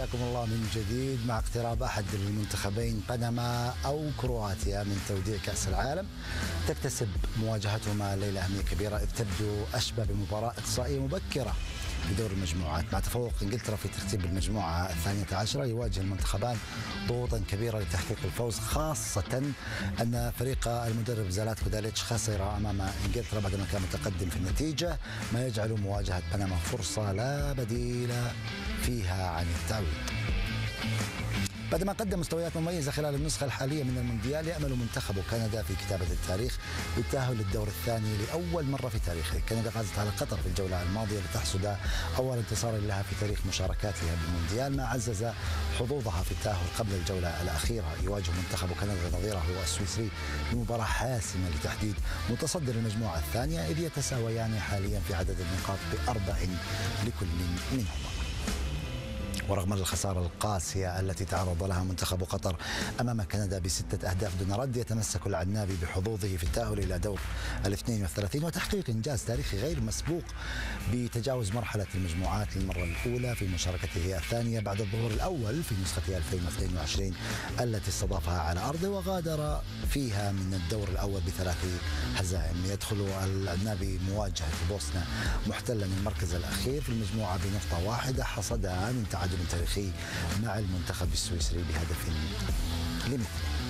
حياكم الله من جديد. مع اقتراب أحد المنتخبين بنما أو كرواتيا من توديع كأس العالم، تكتسب مواجهتهما الليلة أهمية كبيرة، إذ تبدو أشبه بمباراة إقصائية مبكرة في دور المجموعات. مع تفوق إنجلترا في ترتيب المجموعة 12، يواجه المنتخبان ضغوطا كبيرة لتحقيق الفوز، خاصة أن فريق المدرب زلاتكو داليتش خسر أمام إنجلترا بعدما كان متقدم في النتيجة، ما يجعل مواجهة بنما فرصة لا بديل فيها عن التعويض. بعدما قدم مستويات مميزة خلال النسخة الحالية من المونديال، يأمل منتخب كندا في كتابة التاريخ بالتأهل للدور الثاني لأول مرة في تاريخه. كندا فازت على قطر في الجولة الماضية لتحصد أول انتصار لها في تاريخ مشاركاتها بالمونديال، ما عزز حظوظها في التأهل قبل الجولة الأخيرة. يواجه منتخب كندا نظيره السويسري بمباراة حاسمة لتحديد متصدر المجموعة الثانية، إذ يتساويان حاليا في عدد النقاط ب4 لكل منهما. ورغم الخسارة القاسية التي تعرض لها منتخب قطر أمام كندا ب6 أهداف دون رد، يتمسك العنابي بحظوظه في التأهل إلى دور ال32 وتحقيق إنجاز تاريخي غير مسبوق بتجاوز مرحلة المجموعات للمرة الأولى في مشاركته الثانية بعد الظهور الأول في نسخة 2022 التي استضافها على أرضه وغادر فيها من الدور الأول ب3 هزائم. يدخل العنابي مواجهة بوسنا محتلا المركز الأخير في المجموعة بنقطة واحدة حصدها من تعادل تاريخي مع المنتخب السويسري بهدف لمثله.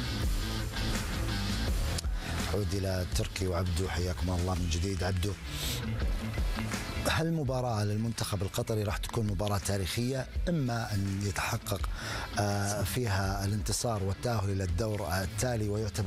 عود إلى تركي وعبدو، حياكم الله من جديد. عبدو، هل المباراة للمنتخب القطري راح تكون مباراة تاريخية، إما أن يتحقق فيها الانتصار والتأهل إلى الدور التالي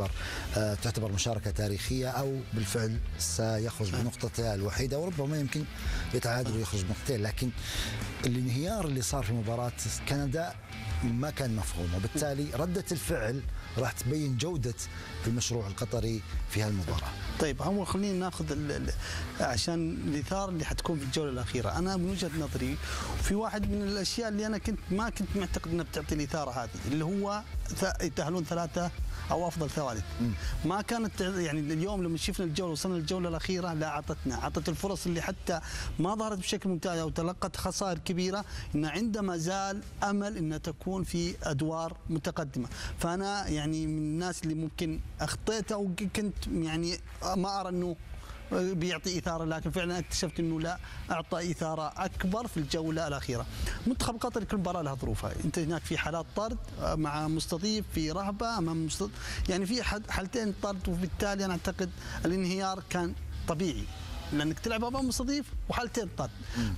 تعتبر مشاركة تاريخية، أو بالفعل سيخرج بنقطته الوحيدة وربما يمكن يتعادل ويخرج بنقطتين؟ لكن الانهيار اللي صار في مباراة كندا ما كان مفهوم، وبالتالي ردة الفعل راح تبين جودة المشروع القطري في هالمباراة. طيب، هو خلينا ناخذ عشان الإثارة اللي حتكون في الجولة الأخيرة. أنا من وجهة نظري في واحد من الأشياء اللي أنا ما كنت معتقد أنها بتعطي الإثارة هذه، اللي هو يتأهلون 3 أو أفضل ثوالث. ما كانت يعني اليوم لما شفنا الجولة وصلنا للجولة الأخيرة، لا أعطت الفرص اللي حتى ما ظهرت بشكل ممتاز أو تلقت خسائر كبيرة، إن عندما زال أمل إنها تكون في أدوار متقدمة. فأنا يعني من الناس اللي ممكن أخطيت أو كنت يعني ما أرى أنه بيعطي إثارة، لكن فعلا اكتشفت أنه لا، أعطى إثارة أكبر في الجولة الأخيرة. منتخب قطر كل مباراة لها ظروفها، أنت هناك في حالات طرد مع مستضيف، في رهبة أمام يعني في حالتين طرد، وبالتالي أنا أعتقد الانهيار كان طبيعي لأنك تلعب أمام مستضيف وحالتين طرد.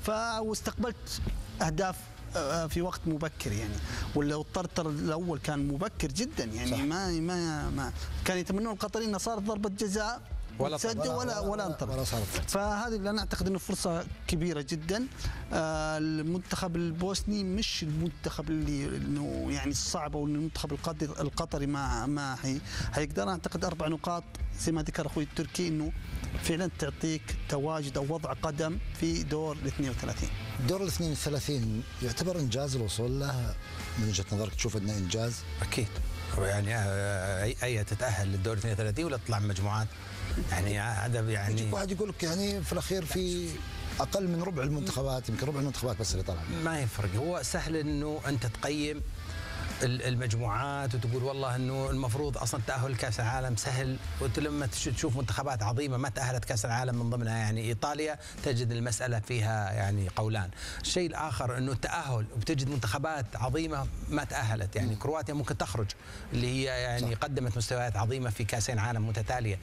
واستقبلت أهداف في وقت مبكر يعني، ولا الطرد الأول كان مبكر جدا يعني. صح. ما كان يتمنون القطريين أن صارت ضربة جزاء ولا سجل ولا انطرد. فهذه اللي انا اعتقد انه فرصه كبيره جدا. المنتخب البوسني مش المنتخب اللي انه يعني الصعب، او المنتخب القطري ما حيقدر. اعتقد 4 نقاط زي ما ذكر اخوي التركي انه فعلا تعطيك تواجد او وضع قدم في دور ال 32. دور ال 32 يعتبر انجاز الوصول له من وجهه نظرك؟ تشوف انه انجاز؟ اكيد يعني اي تتاهل للدور 32 ولا تطلع من مجموعات، يعني هذا يعني واحد يقول لك يعني في الاخير في اقل من ربع المنتخبات، يمكن ربع المنتخبات بس اللي طلع. ما يفرق، هو سهل انه انت تقيم المجموعات وتقول والله انه المفروض اصلا تاهل كاس العالم سهل، وانت لما تشوف منتخبات عظيمه ما تاهلت كاس العالم من ضمنها يعني ايطاليا، تجد المساله فيها يعني قولان. الشيء الاخر انه التاهل، وبتجد منتخبات عظيمه ما تاهلت، يعني كرواتيا ممكن تخرج اللي هي يعني صح. قدمت مستويات عظيمه في كاسين عالم متتاليه.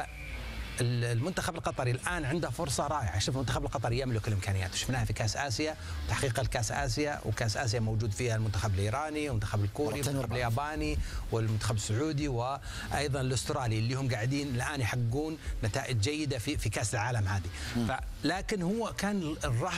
المنتخب القطري الآن عنده فرصة رائعة. شوف المنتخب القطري يملك الإمكانيات، شفناها في كأس آسيا، تحقيق الكأس آسيا، وكأس آسيا موجود فيها المنتخب الإيراني والمنتخب الكوري والمنتخب الياباني والمنتخب السعودي وأيضا الأسترالي، اللي هم قاعدين الآن يحققون نتائج جيدة في كأس العالم هذه. لكن هو كان الرهبة